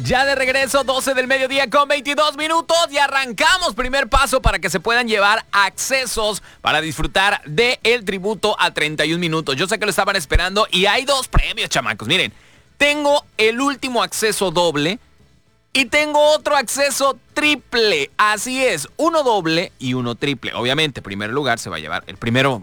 Ya de regreso, 12 del mediodía con 22 minutos y arrancamos. Primer paso para que se puedan llevar accesos para disfrutar del tributo a 31 minutos. Yo sé que lo estaban esperando y hay 2 premios, chamacos. Miren, tengo el último acceso doble y tengo otro acceso triple. Así es, uno doble y uno triple. Obviamente, primer lugar se va a llevar el primero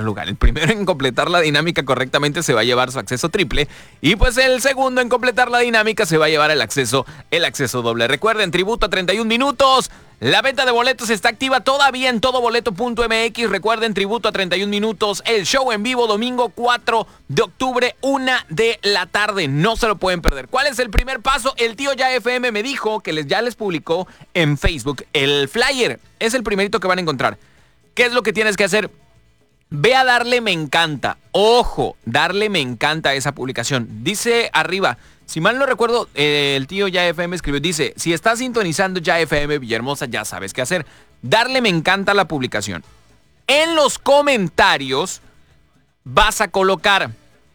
en completar la dinámica correctamente se va a llevar su acceso triple. Y pues el segundo en completar la dinámica se va a llevar el acceso doble. Recuerden, tributo a 31 minutos. La venta de boletos está activa todavía en todoboleto.mx. Recuerden, tributo a 31 minutos. El show en vivo domingo 4 de octubre, 1 de la tarde. No se lo pueden perder. ¿Cuál es el primer paso? El tío Ya FM me dijo que ya les publicó en Facebook el flyer. Es el primerito que van a encontrar. ¿Qué es lo que tienes que hacer? Ve a darle me encanta. Ojo, darle me encanta a esa publicación. Dice arriba, si mal no recuerdo, el tío Ya FM escribió, dice, si estás sintonizando Ya FM Villahermosa, ya sabes qué hacer. Darle me encanta a la publicación. En los comentarios vas a colocar,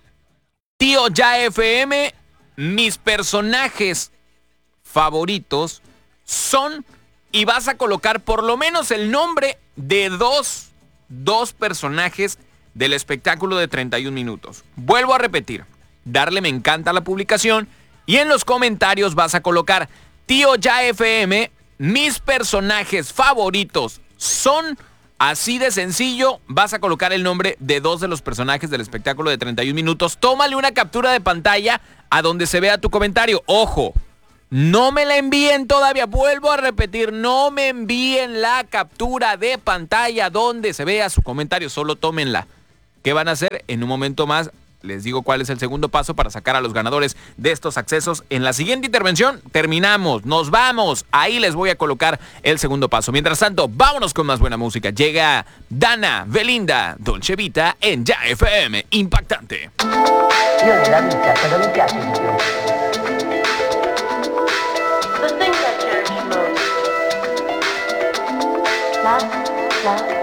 tío Ya FM, mis personajes favoritos son, y vas a colocar por lo menos el nombre de dos personajes del espectáculo de 31 minutos. Vuelvo a repetir, darle me encanta a la publicación y en los comentarios vas a colocar, tío Ya FM, mis personajes favoritos son, así de sencillo, vas a colocar el nombre de 2 de los personajes del espectáculo de 31 minutos. Tómale una captura de pantalla a donde se vea tu comentario. Ojo, no me la envíen todavía, vuelvo a repetir, no me envíen la captura de pantalla donde se vea su comentario, solo tómenla. ¿Qué van a hacer? En un momento más les digo cuál es el segundo paso para sacar a los ganadores de estos accesos. En la siguiente intervención terminamos, nos vamos, ahí les voy a colocar el segundo paso. Mientras tanto, vámonos con más buena música. Llega Dana, Belinda, Dolce Vita en Ya FM, impactante. Io nella vita cosa mi piace di più? The things I cherish most. Love, love.